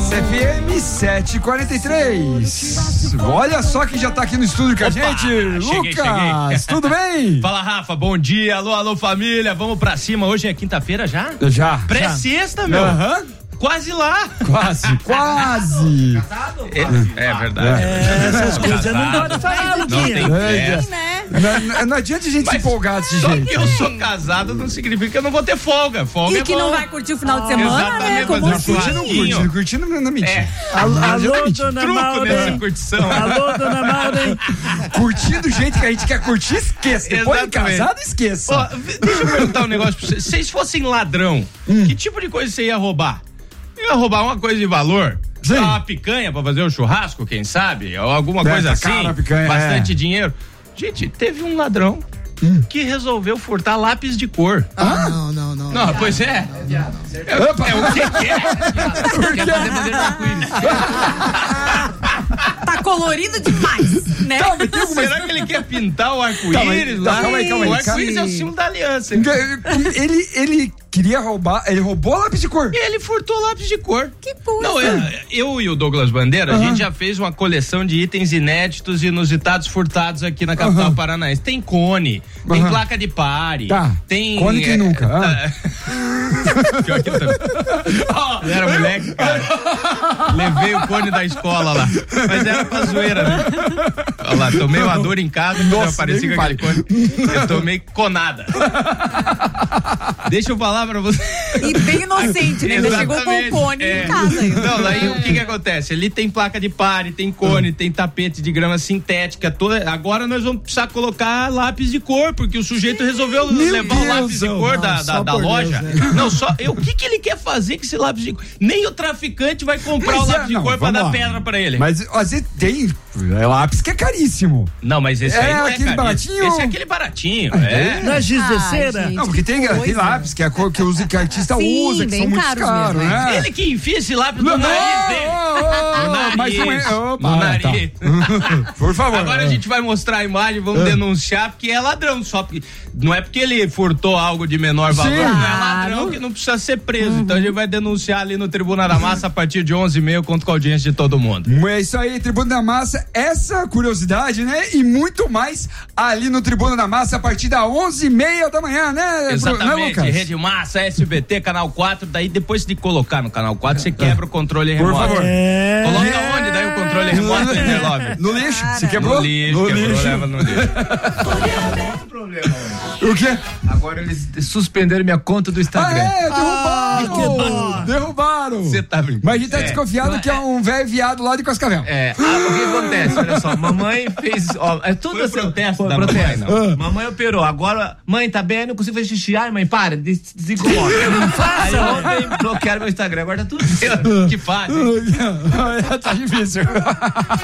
FM 743. Olha só quem já tá aqui no estúdio com a gente. Cheguei. Lucas, tudo bem? Fala, Rafa, bom dia. Alô, família. Vamos pra cima. Hoje é quinta-feira já? Já. Pré-sexta, meu. Aham. Quase lá. Quase. É verdade. Essas coisas não pode falar, Luquinha. Não adianta a gente se empolgar desse Só jeito. que eu sou casado não significa que eu não vou ter folga. Folga E é que bom. não vai curtir o final de semana, né? Exatamente, Como mas assim? Curtindo não mentira. É. Alô, dona Truco nessa Maureen. curtição. Alô, dona Maureen. Curtir do jeito que a gente quer curtir, esqueça. Depois de Exatamente. casado, esqueça. Ó, deixa eu perguntar um negócio pra vocês. Se vocês fossem ladrão, que tipo de coisa você ia roubar? Ia roubar uma coisa de valor? Sim. Uma picanha pra fazer um churrasco, quem sabe? Ou alguma coisa Tá assim. cara a picanha, bastante dinheiro. Gente, teve um ladrão que resolveu furtar lápis de cor. Não. Não, pois é. Opa. É o que é? Quer fazer bandeira do arco-íris. Tá colorido demais, né? Tá, mas tem alguma... Será que ele quer pintar o arco-íris lá? calma aí. O arco-íris é o símbolo da aliança. Ele queria roubar, ele roubou lápis de cor. E ele furtou lápis de cor. Que coisa. Não, eu e o Douglas Bandeira, a gente já fez uma coleção de itens inéditos e inusitados furtados aqui na capital paranaense. Tem cone, tem placa de pare, Tá. tem... Cone quem nunca? Pior que também. Eu era moleque, cara. Levei o cone da escola lá. Mas era pra zoeira, né? Olha lá, tomei uma dor em casa, que já parecia nem com aquele cone. Eu tomei conada. Deixa eu falar pra você. E bem inocente, né? Ainda chegou com o cone em casa. Não, daí o que acontece? Ali tem placa de pare, tem cone, tem tapete de grama sintética. Agora nós vamos precisar colocar lápis de cor, porque o sujeito resolveu levar o lápis de cor da loja. Não, só. O que ele quer fazer com esse lápis de cor? Nem o traficante vai comprar o lápis de cor pra dar pedra pra ele. Mas às vezes tem lápis que é caríssimo. Não, mas esse aí não é aquele caríssimo. baratinho? Esse é aquele baratinho. É. Não é giz de cera? gente. Não, porque tem lápis que é a cor que o artista Sim, usa, que bem são muito caros caros, mesmo, né? Ele que enfia esse lápis no nariz dele. No nariz. Mas não é. No nariz. Por favor. Agora a gente vai mostrar a imagem, vamos denunciar, porque é ladrão, só porque não é porque ele furtou algo de menor valor, Sim. não é ladrão que não precisa ser preso. Então a gente vai denunciar ali no Tribuna da Massa a partir de 11h30, conto com a audiência de todo mundo. É isso aí, Tribuna da Massa, essa curiosidade, né? E muito mais ali no Tribuna da Massa a partir das 11h30 da manhã, né? Exatamente, Lucas? Rede Massa, SBT, Canal 4, daí depois de colocar no Canal 4, você quebra o controle remoto. Por favor. Coloca onde daí o controle remoto, Interlove? No lixo? Você quebrou? No lixo, quebrou, leva no lixo. O quê? Agora eles suspenderam minha conta do Instagram. Derrubaram! Você tá brincando? Mas a gente tá desconfiado que é um velho viado lá de Cascavel. O que acontece? Olha só, mamãe fez. Ó, é tudo Foi assim. protesto da protesto. mamãe, Mamãe operou. Agora, mãe, tá bem? Não consigo fazer xixi. Ai, mãe, para, desincomoda. Aí ontem bloquearam meu Instagram. Agora tá tudo certo. Que faz? Tá difícil.